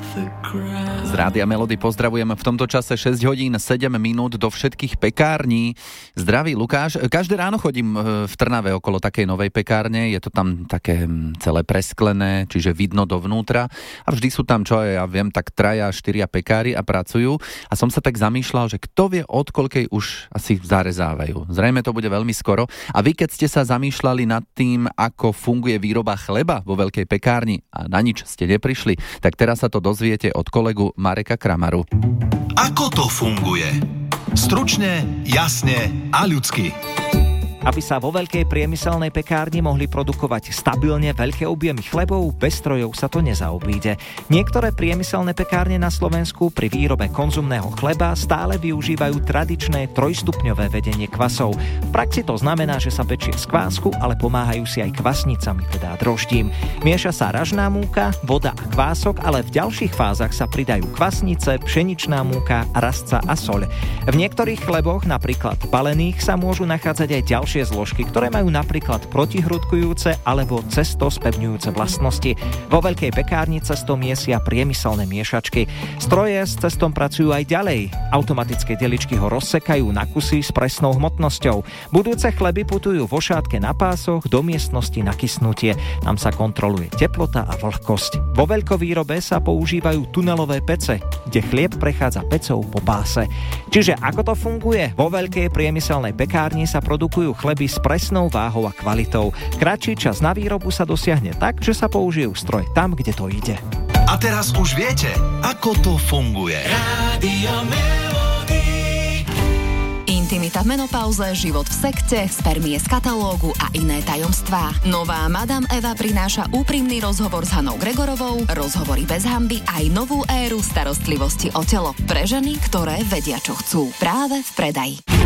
Z Rádia Melody pozdravujeme v tomto čase 6 hodín 7 minút do všetkých pekární. Zdraví Lukáš. Každé ráno chodím v Trnave okolo takej novej pekárne. Je to tam také celé presklené, čiže vidno dovnútra. A vždy sú tam, čo ja viem, tak 3-4 pekári a pracujú. A som sa tak zamýšľal, že kto vie, od koľkej už asi zarezávajú. Zrejme to bude veľmi skoro. A vy, keď ste sa zamýšľali nad tým, ako funguje výroba chleba vo veľkej pekárni a na nič ste neprišli, tak teraz sa to dozviete od kolegu Mareka Kramaru. Ako to funguje? Stručne, jasne a ľudsky. Aby sa vo veľkej priemyselnej pekárni mohli produkovať stabilne veľké objemy chlebov, bez strojov sa to nezaobíde. Niektoré priemyselné pekárne na Slovensku pri výrobe konzumného chleba stále využívajú tradičné trojstupňové vedenie kvasov. V praxi to znamená, že sa pečie z kvásku, ale pomáhajú si aj kvasnicami, teda droždím. Mieša sa ražná múka, voda a kvások, ale v ďalších fázach sa pridajú kvasnice, pšeničná múka, rastca a soľ. V niektorých chleboch, napríklad balených, sa môžu nachádzať aj ďalšie zložky, ktoré majú napríklad protihrudkujúce alebo cesto spevňujúce vlastnosti. Vo veľkej pekárni cesto miesia priemyselné miešačky. Stroje s cestom pracujú aj ďalej. Automatické deličky ho rozsekajú na kusy s presnou hmotnosťou. Budúce chleby putujú vo šátke na pásoch do miestnosti na kysnutie. Tam sa kontroluje teplota a vlhkosť. Vo veľkovýrobe sa používajú tunelové pece, kde chlieb prechádza pecou po páse. Čiže ako to funguje? Vo veľkej priemyselnej pekárni sa produkujú chleby s presnou váhou a kvalitou. Kratší čas na výrobu sa dosiahne tak, že sa použijú stroje tam, kde to ide. A teraz už viete, ako to funguje. Rádio Melody. Intimita v menopauze, život v sekte, spermie z katalógu a iné tajomstvá. Nová Madame Eva prináša úprimný rozhovor s Hanou Gregorovou, rozhovory bez hanby aj novú éru starostlivosti o telo pre ženy, ktoré vedia, čo chcú. Práve v predaji.